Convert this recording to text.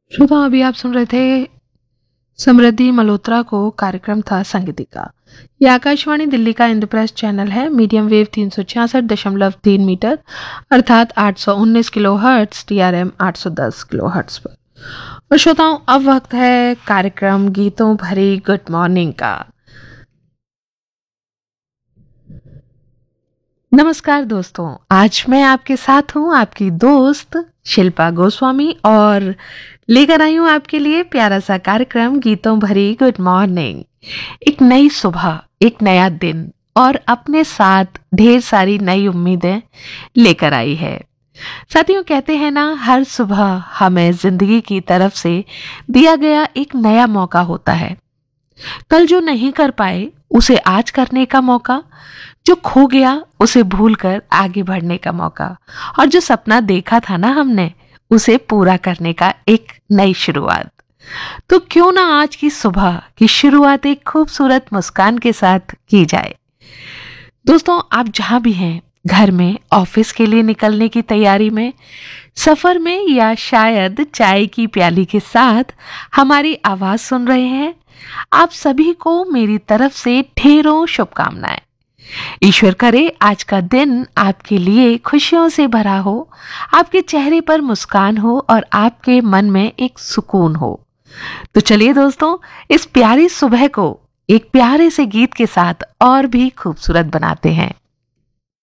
श्रोता, अभी आप सुन रहे थे समृद्धि मल्होत्रा को। कार्यक्रम था संगीतिका। ये आकाशवाणी दिल्ली का इंद्रप्रस्थ चैनल है। मीडियम वेव 366.3 मीटर अर्थात 819 kilo hertz, TRM 810 kilo hertz पर। और श्रोताओं, अब वक्त है कार्यक्रम गीतों भरी गुड मॉर्निंग का। नमस्कार दोस्तों, आज मैं आपके साथ हूँ, आपकी दोस्त शिल्पा गोस्वामी, और लेकर आई हूँ आपके लिए प्यारा सा कार्यक्रम गीतों भरी गुड मॉर्निंग। एक नई सुबह, एक नया दिन और अपने साथ ढेर सारी नई उम्मीदें लेकर आई है। साथियों, कहते हैं ना, हर सुबह हमें जिंदगी की तरफ से दिया गया एक नया मौका होता है। कल जो नहीं कर पाए उसे आज करने का मौका, जो खो गया उसे भूलकर आगे बढ़ने का मौका, और जो सपना देखा था ना हमने उसे पूरा करने का एक नई शुरुआत। तो क्यों ना आज की सुबह की शुरुआत एक खूबसूरत मुस्कान के साथ की जाए। दोस्तों, आप जहां भी हैं, घर में, ऑफिस के लिए निकलने की तैयारी में, सफर में, या शायद चाय की प्याली के साथ हमारी आवाज सुन रहे हैं, आप सभी को मेरी तरफ से ढेरों शुभकामनाएं। ईश्वर करे आज का दिन आपके लिए खुशियों से भरा हो, आपके चेहरे पर मुस्कान हो और आपके मन में एक सुकून हो। तो चलिए दोस्तों, इस प्यारी सुबह को एक प्यारे से गीत के साथ और भी खूबसूरत बनाते हैं।